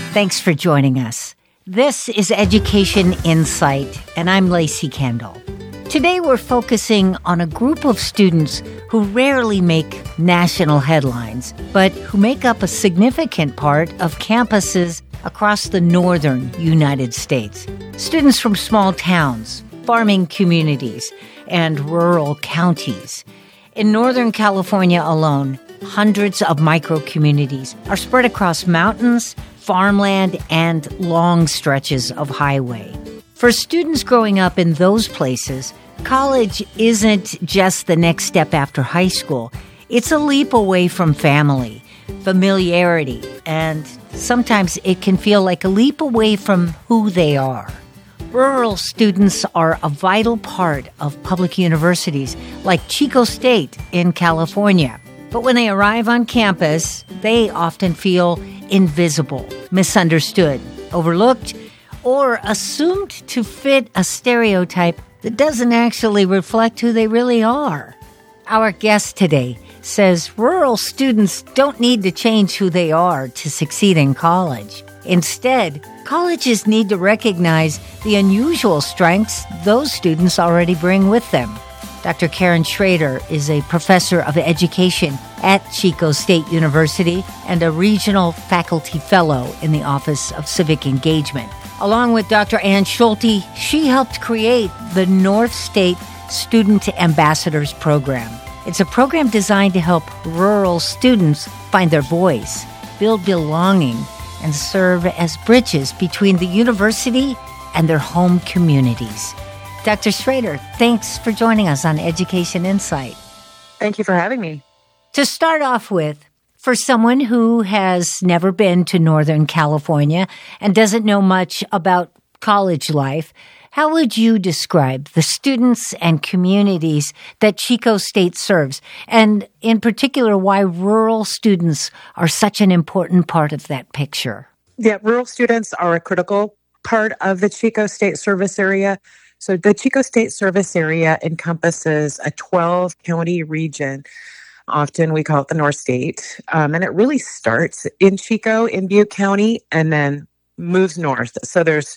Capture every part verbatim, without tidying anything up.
Thanks for joining us. This is Education Insight, and I'm Lacey Kendall. Today we're focusing on a group of students who rarely make national headlines, but who make up a significant part of campuses across the northern United States. Students from small towns, farming communities, and rural counties. In Northern California alone, hundreds of micro-communities are spread across mountains, farmland, and long stretches of highway. For students growing up in those places, college isn't just the next step after high school. It's a leap away from family, familiarity, and sometimes it can feel like a leap away from who they are. Rural students are a vital part of public universities like Chico State in California. But when they arrive on campus, they often feel invisible, misunderstood, overlooked, or assumed to fit a stereotype that doesn't actually reflect who they really are. Our guest today says rural students don't need to change who they are to succeed in college. Instead, colleges need to recognize the unusual strengths those students already bring with them. Doctor Karen Schrader is a professor of education at Chico State University and a regional faculty fellow in the Office of Civic Engagement. Along with Doctor Ann Schulte, she helped create the North State Student Ambassadors Program. It's a program designed to help rural students find their voice, build belonging, and serve as bridges between the university and their home communities. Doctor Schrader, thanks for joining us on Education Insight. Thank you for having me. To start off with, for someone who has never been to Northern California and doesn't know much about college life, how would you describe the students and communities that Chico State serves, and in particular, why rural students are such an important part of that picture? Yeah, rural students are a critical part of the Chico State service area. So the Chico State service area encompasses a twelve-county region. Often we call it the North State. Um, and it really starts in Chico, in Butte County, and then moves north. So there's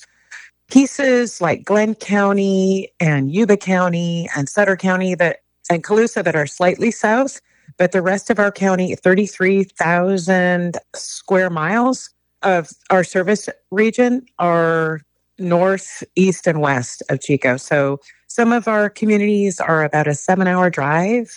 pieces like Glenn County and Yuba County and Sutter County that and Colusa that are slightly south, but the rest of our county, thirty-three thousand square miles of our service region, are north, east, and west of Chico. So some of our communities are about a seven-hour drive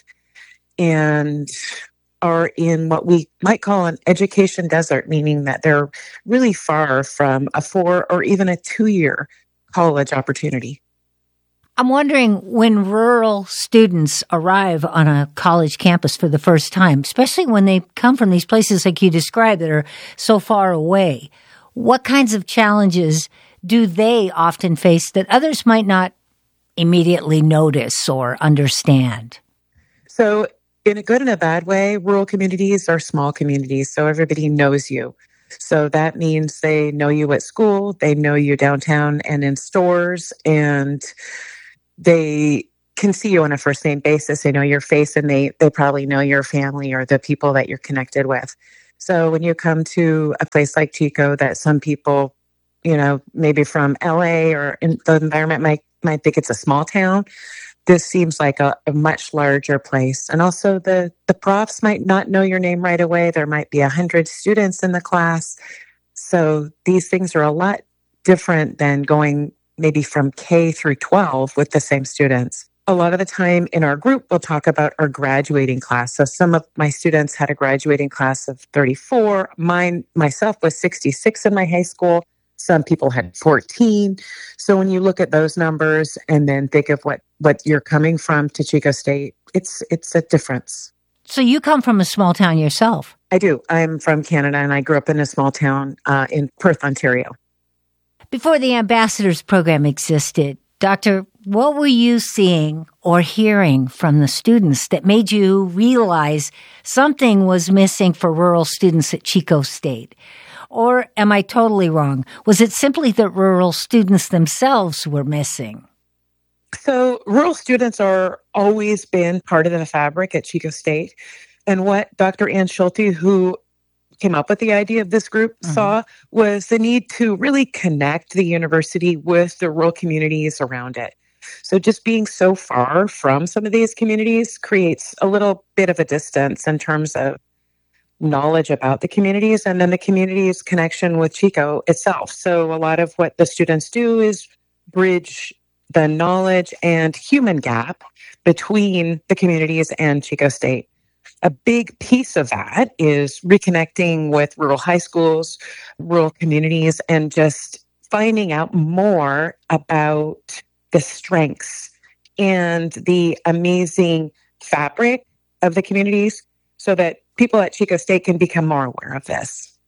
and are in what we might call an education desert, meaning that they're really far from a four or even a two-year college opportunity. I'm wondering, when rural students arrive on a college campus for the first time, especially when they come from these places like you described that are so far away, what kinds of challenges do they often face that others might not immediately notice or understand? So in a good and a bad way, rural communities are small communities, so everybody knows you. So that means they know you at school, they know you downtown and in stores, and they can see you on a first name basis. They know your face, and they, they probably know your family or the people that you're connected with. So when you come to a place like Chico that some people, you know, maybe from L A or in the environment might, might think it's a small town, this seems like a, a much larger place. And also the, the profs might not know your name right away. There might be a hundred students in the class. So these things are a lot different than going maybe from K through twelve with the same students. A lot of the time in our group, we'll talk about our graduating class. So some of my students had a graduating class of thirty-four. Mine, myself, was sixty-six in my high school. Some people had fourteen. So when you look at those numbers and then think of what, what you're coming from to Chico State, it's it's a difference. So you come from a small town yourself. I do. I'm from Canada, and I grew up in a small town uh, in Perth, Ontario. Before the Ambassadors Program existed, Doctor, what were you seeing or hearing from the students that made you realize something was missing for rural students at Chico State? Or am I totally wrong? Was it simply that rural students themselves were missing? So rural students are always been part of the fabric at Chico State. And what Doctor Ann Schulte, who came up with the idea of this group mm-hmm. saw was the need to really connect the university with the rural communities around it. So just being so far from some of these communities creates a little bit of a distance in terms of knowledge about the communities and then the community's connection with Chico itself. So a lot of what the students do is bridge the knowledge and human gap between the communities and Chico State. A big piece of that is reconnecting with rural high schools, rural communities, and just finding out more about the strengths and the amazing fabric of the communities so that people at Chico State can become more aware of this.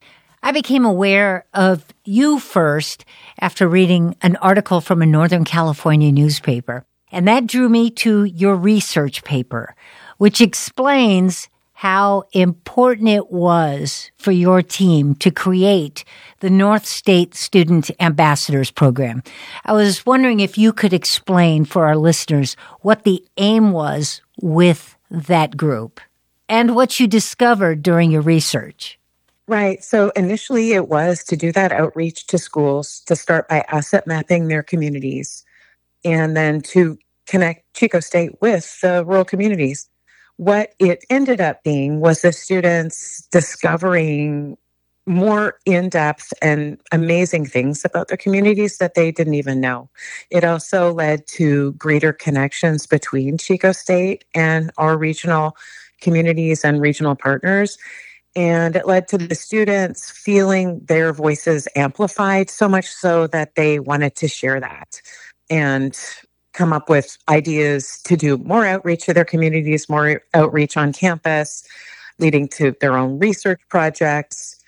I became aware of you first after reading an article from a Northern California newspaper, and that drew me to your research paper, which explains how important it was for your team to create the North State Student Ambassadors Program. I was wondering if you could explain for our listeners what the aim was with that group and what you discovered during your research. Right. So initially it was to do that outreach to schools, to start by asset mapping their communities, and then to connect Chico State with the rural communities. What it ended up being was the students discovering more in-depth and amazing things about their communities that they didn't even know. It also led to greater connections between Chico State and our regional communities and regional partners. And it led to the students feeling their voices amplified so much so that they wanted to share that and come up with ideas to do more outreach to their communities, more outreach on campus, leading to their own research projects.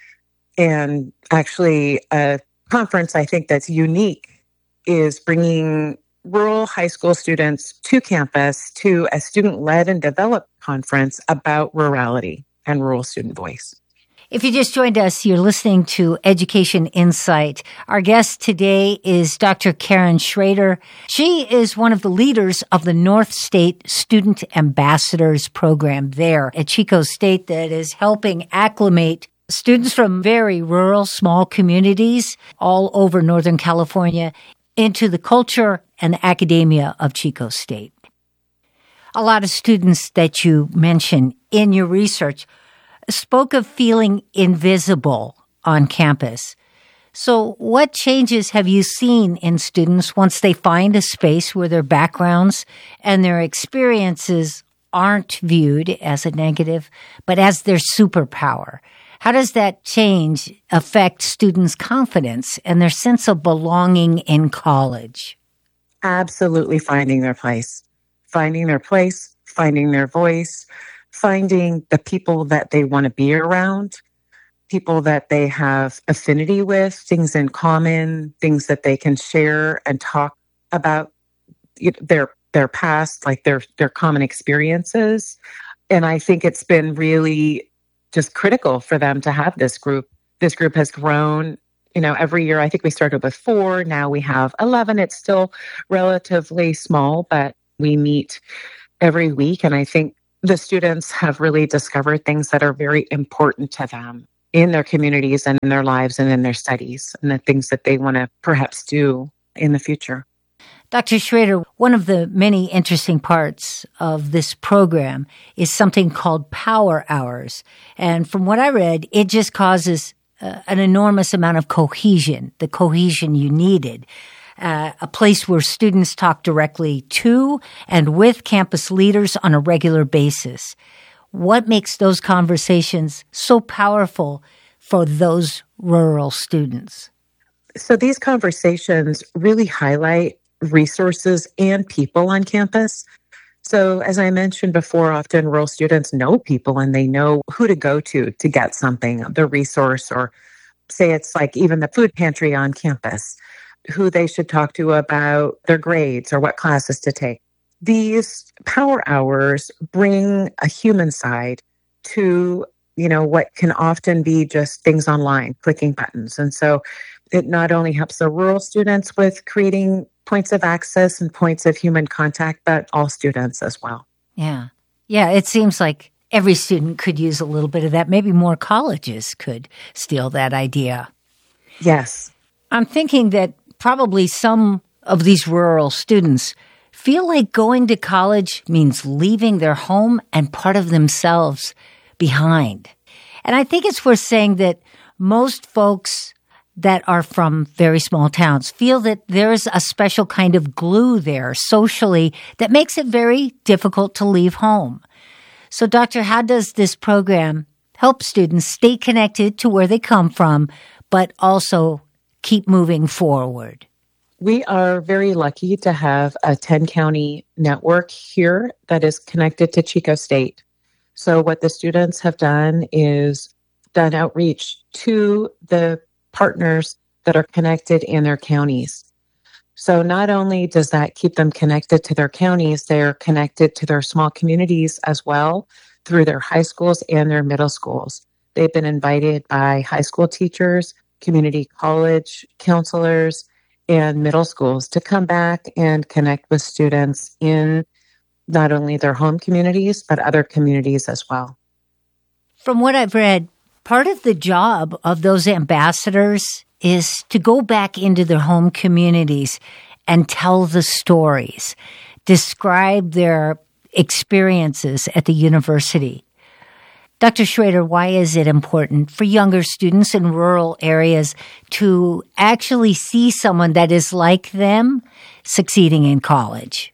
And actually, a conference I think that's unique is bringing rural high school students to campus to a student-led and developed conference about rurality and rural student voice. If you just joined us, you're listening to Education Insight. Our guest today is Doctor Karen Schrader. She is one of the leaders of the North State Student Ambassadors Program there at Chico State that is helping acclimate students from very rural, small communities all over Northern California into the culture and academia of Chico State. A lot of students that you mention in your research spoke of feeling invisible on campus. So what changes have you seen in students once they find a space where their backgrounds and their experiences aren't viewed as a negative, but as their superpower? How does that change affect students' confidence and their sense of belonging in college? Absolutely finding their place. Finding their place, finding their voice, finding the people that they want to be around, people that they have affinity with, things in common, things that they can share and talk about their their past, like their their common experiences. And I think it's been really just critical for them to have this group. This group has grown, you know, every year. I think we started with four. Now we have eleven. It's still relatively small, but we meet every week. And I think the students have really discovered things that are very important to them in their communities and in their lives and in their studies and the things that they want to perhaps do in the future. Doctor Schrader, one of the many interesting parts of this program is something called Power Hours. And from what I read, it just causes uh, an enormous amount of cohesion, the cohesion you needed. Uh, a place where students talk directly to and with campus leaders on a regular basis. What makes those conversations so powerful for those rural students? So these conversations really highlight resources and people on campus. So as I mentioned before, often rural students know people and they know who to go to to get something, the resource, or say it's like even the food pantry on campus, who they should talk to about their grades or what classes to take. These power hours bring a human side to, you know, what can often be just things online, clicking buttons. And so it not only helps the rural students with creating points of access and points of human contact, but all students as well. Yeah. Yeah, it seems like every student could use a little bit of that. Maybe more colleges could steal that idea. Yes. I'm thinking that probably some of these rural students feel like going to college means leaving their home and part of themselves behind. And I think it's worth saying that most folks that are from very small towns feel that there's a special kind of glue there socially that makes it very difficult to leave home. So, Doctor, how does this program help students stay connected to where they come from, but also keep moving forward? We are very lucky to have a ten-county network here that is connected to Chico State. So what the students have done is done outreach to the partners that are connected in their counties. So not only does that keep them connected to their counties, they're connected to their small communities as well through their high schools and their middle schools. They've been invited by high school teachers, community college counselors, and middle schools to come back and connect with students in not only their home communities, but other communities as well. From what I've read, part of the job of those ambassadors is to go back into their home communities and tell the stories, describe their experiences at the university. Doctor Schrader, why is it important for younger students in rural areas to actually see someone that is like them succeeding in college?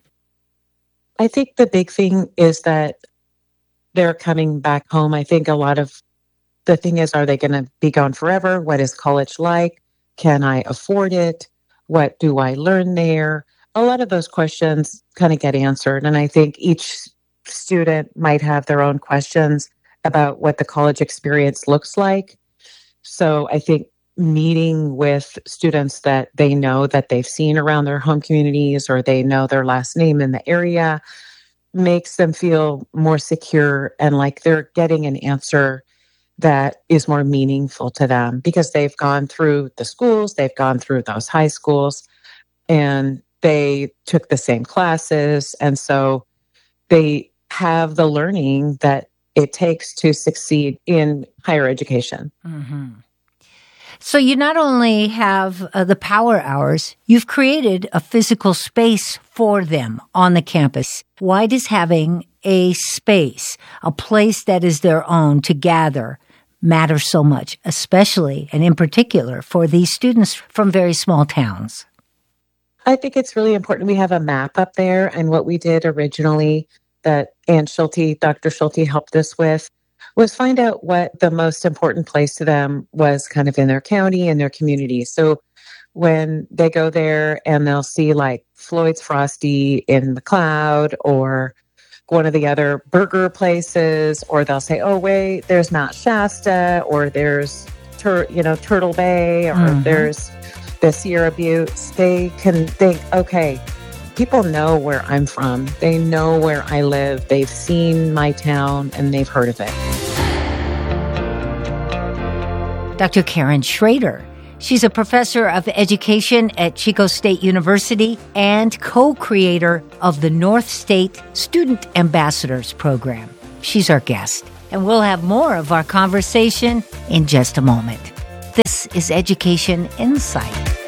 I think the big thing is that they're coming back home. I think a lot of the thing is, are they going to be gone forever? What is college like? Can I afford it? What do I learn there? A lot of those questions kind of get answered. And I think each student might have their own questions about what the college experience looks like. So I think meeting with students that they know that they've seen around their home communities or they know their last name in the area makes them feel more secure and like they're getting an answer that is more meaningful to them because they've gone through the schools, they've gone through those high schools, and they took the same classes. And so they have the learning that it takes to succeed in higher education. Mm-hmm. So you not only have uh, the power hours, you've created a physical space for them on the campus. Why does having a space, a place that is their own to gather, matter so much, especially and in particular for these students from very small towns? I think it's really important. We have a map up there, and what we did originally that Ann Schulte, Doctor Schulte helped us with was find out what the most important place to them was kind of in their county and their community. So when they go there and they'll see like Floyd's Frosty in McLeod or one of the other burger places, or they'll say, oh, wait, there's Mount Shasta, or there's, Tur- you know, Turtle Bay, or mm-hmm. there's the Sierra Buttes. They can think, okay, people know where I'm from. They know where I live. They've seen my town and they've heard of it. Doctor Karen Schrader. She's a professor of education at Chico State University and co-creator of the North State Student Ambassadors Program. She's our guest, and we'll have more of our conversation in just a moment. This is Education Insight.